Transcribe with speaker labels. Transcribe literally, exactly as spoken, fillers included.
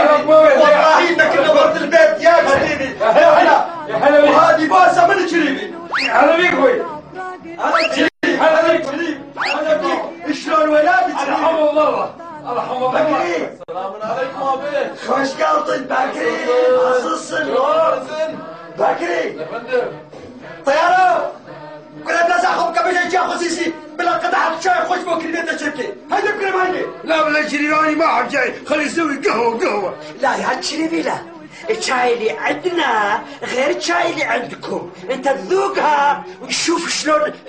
Speaker 1: والله انك نورت البيت يا جريبي. يا هلا
Speaker 2: يا هلا بيك.
Speaker 1: وهذه بوسه من جريبي.
Speaker 2: هلا بيك اخوي.
Speaker 1: هلا جريبي. هلا جريبي. هلا بيك. شلون ولادك؟
Speaker 2: الحمد لله. الحمد لله.
Speaker 1: بكري.
Speaker 3: السلام عليكم ابي.
Speaker 1: خوش قلطن بكري. عصصن. بكري.
Speaker 3: يا فندم.
Speaker 1: طياره. كنا بنزعهم قبل جاي خصيصي بلا قطعة شاي خوش بوكري بيت الشركة. هيدا بكري ماني.
Speaker 2: لا بلا شريفاني ما حد جاي، خلي يسوي قهوه قهوه.
Speaker 4: لا يا شريفي لا، الشاي اللي عندنا غير الشاي اللي عندكم، انت تذوقها وتشوف شلون